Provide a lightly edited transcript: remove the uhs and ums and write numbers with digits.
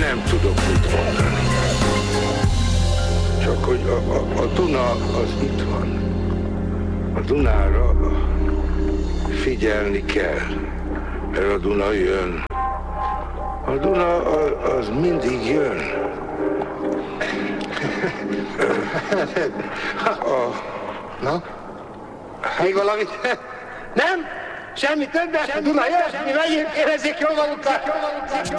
nem tudok mit mondani. Csak hogy a Duna az itt van. A Dunára figyelni kell, mert a Duna jön. A Duna az mindig jön. Na? Még valamit? Nem? Semmi többet? A Duna jön? Mi megyünk, érezzék jól magukat!